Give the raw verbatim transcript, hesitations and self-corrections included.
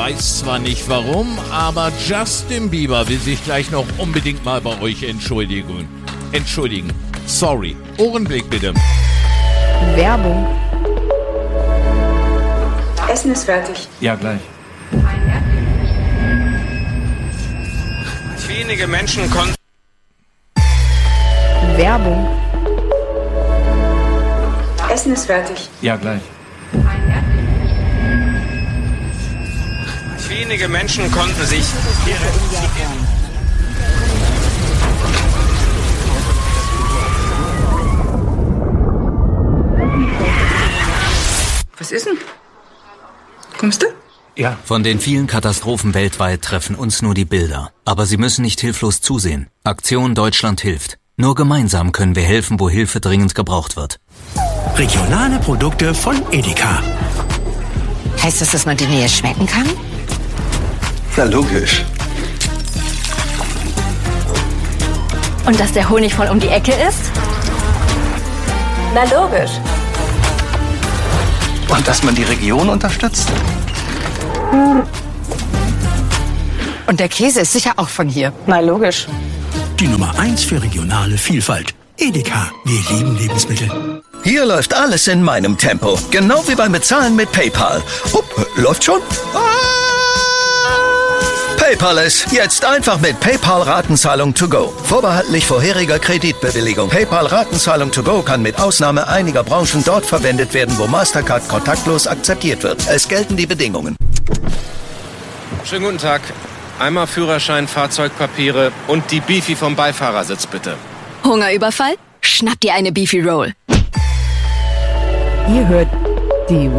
weiß zwar nicht warum, aber Justin Bieber will sich gleich noch unbedingt mal bei euch entschuldigen. Entschuldigen. Sorry. Ohrenblick bitte. Werbung. Essen ist fertig. Ja, gleich. Wenige Menschen konnten... Werbung. Essen ist fertig. Ja, gleich. Wenige Menschen konnten sich... Was ist denn? Kommst du? Ja. Von den vielen Katastrophen weltweit treffen uns nur die Bilder. Aber Sie müssen nicht hilflos zusehen. Aktion Deutschland hilft. Nur gemeinsam können wir helfen, wo Hilfe dringend gebraucht wird. Regionale Produkte von Edeka. Heißt das, dass man Dinge hier schmecken kann? Na logisch. Und dass der Honig von um die Ecke ist? Na logisch. Und dass man die Region unterstützt? Und der Käse ist sicher auch von hier. Na logisch. Die Nummer eins für regionale Vielfalt. Edeka, wir lieben Lebensmittel. Hier läuft alles in meinem Tempo. Genau wie beim Bezahlen mit PayPal. Upp, läuft schon? Ah! PayPal ist jetzt einfach mit PayPal Ratenzahlung to go. Vorbehaltlich vorheriger Kreditbewilligung. PayPal Ratenzahlung to go kann mit Ausnahme einiger Branchen dort verwendet werden, wo Mastercard kontaktlos akzeptiert wird. Es gelten die Bedingungen. Schönen guten Tag. Einmal Führerschein, Fahrzeugpapiere und die Beefy vom Beifahrersitz, bitte. Hungerüberfall? Schnapp dir eine Beefy Roll. Ihr hört die